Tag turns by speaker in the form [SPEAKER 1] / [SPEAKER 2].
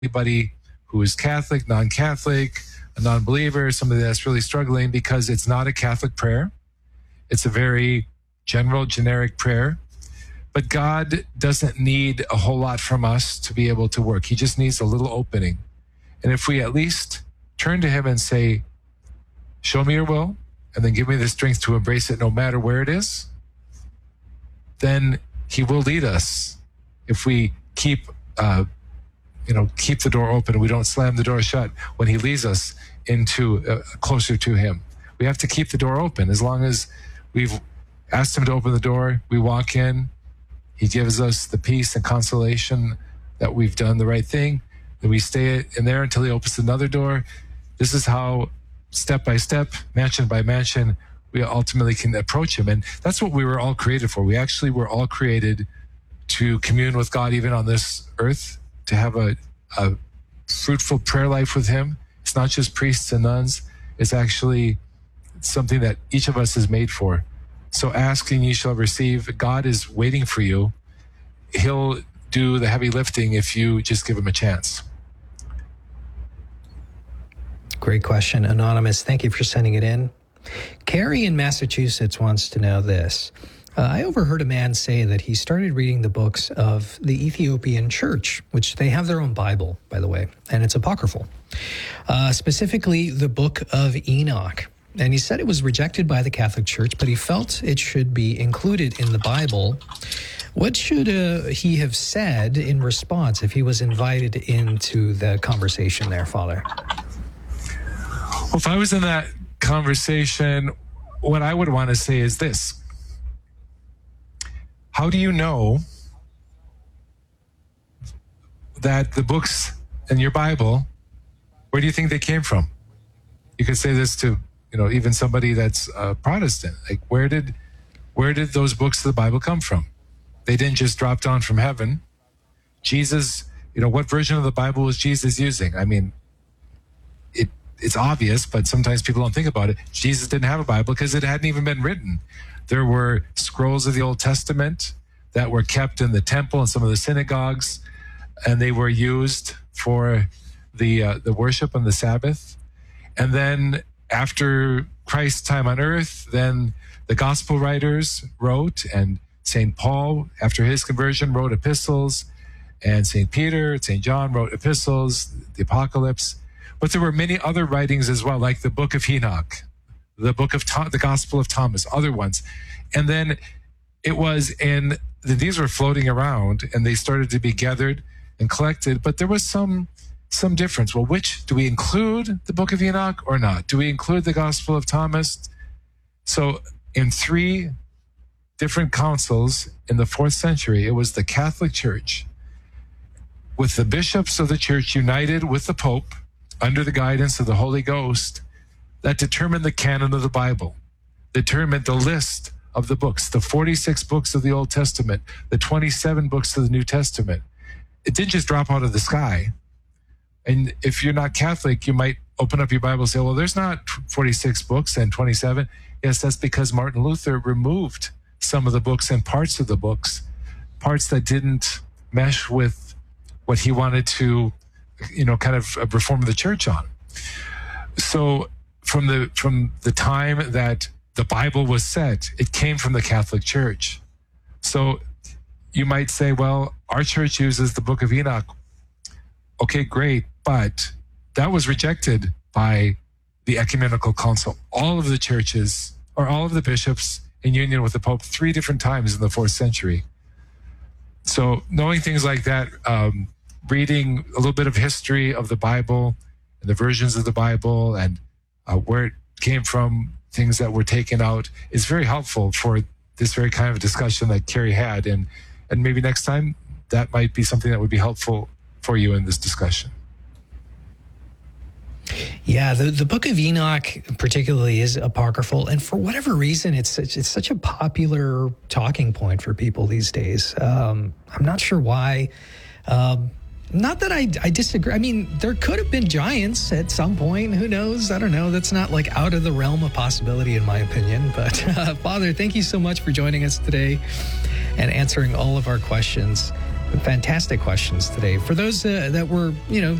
[SPEAKER 1] anybody who is Catholic, non-Catholic, a non-believer, somebody that's really struggling, because it's not a Catholic prayer. It's a very general, generic prayer. But God doesn't need a whole lot from us to be able to work. He just needs a little opening. And if we at least turn to him and say, show me your will, and then give me the strength to embrace it no matter where it is, then he will lead us. If we keep the door open, we don't slam the door shut when he leads us into closer to him. We have to keep the door open. As long as we've asked him to open the door, we walk in, he gives us the peace and consolation that we've done the right thing. Then we stay in there until he opens another door. This is how, step by step, mansion by mansion, we ultimately can approach him. And that's what we were all created for. We actually were all created to commune with God even on this earth, to have a fruitful prayer life with him. It's not just priests and nuns. It's actually something that each of us is made for. So ask and you shall receive. God is waiting for you. He'll do the heavy lifting if you just give him a chance.
[SPEAKER 2] Great question, Anonymous. Thank you for sending it in. Carrie in Massachusetts wants to know this. I overheard a man say that he started reading the books of the Ethiopian Church, which they have their own Bible, by the way, and it's apocryphal, specifically the Book of Enoch. And he said it was rejected by the Catholic Church, but he felt it should be included in the Bible. What should he have said in response if he was invited into the conversation there, Father?
[SPEAKER 1] Well, if I was in that conversation, what I would want to say is this. How do you know that the books in your Bible, where do you think they came from? You could say this to, even somebody that's Protestant. Like, where did those books of the Bible come from? They didn't just drop down from heaven. Jesus, what version of the Bible was Jesus using? I mean, it's obvious, but sometimes people don't think about it. Jesus didn't have a Bible because it hadn't even been written. There were scrolls of the Old Testament that were kept in the temple and some of the synagogues, and they were used for the worship on the Sabbath. And then after Christ's time on earth, then the gospel writers wrote, and St. Paul, after his conversion, wrote epistles, and St. Peter, St. John wrote epistles, the Apocalypse. But there were many other writings as well, like the Book of Enoch, the book of the Gospel of Thomas, other ones. And then it was these were floating around, and they started to be gathered and collected, but there was some difference. Well, which, do we include the Book of Enoch or not? Do we include the Gospel of Thomas? So in 3 different councils in the 4th century, it was the Catholic Church, with the bishops of the church united with the Pope under the guidance of the Holy Ghost, that determined the canon of the Bible, determined the list of the books, the 46 books of the Old Testament, the 27 books of the New Testament. It didn't just drop out of the sky. And if you're not Catholic, you might open up your Bible and say, well, there's not 46 books and 27. Yes, that's because Martin Luther removed some of the books and parts of the books, parts that didn't mesh with what he wanted to, kind of reform the church on. So from the time that the Bible was set, it came from the Catholic Church. So you might say, well, our church uses the Book of Enoch. Okay, great, but that was rejected by the Ecumenical Council. All of the churches, or all of the bishops in union with the Pope 3 different times in the 4th century. So knowing things like that, reading a little bit of history of the Bible and the versions of the Bible and where it came from, things that were taken out, is very helpful for this very kind of discussion that Carrie had. And maybe next time that might be something that would be helpful for you in this discussion.
[SPEAKER 2] Yeah, the Book of Enoch particularly is apocryphal, and for whatever reason, it's such a popular talking point for people these days. I'm not sure why. Not that I disagree. I mean, there could have been giants at some point. Who knows? I don't know. That's not like out of the realm of possibility, in my opinion. But Father, thank you so much for joining us today and answering all of our questions. Fantastic questions today. For those that were,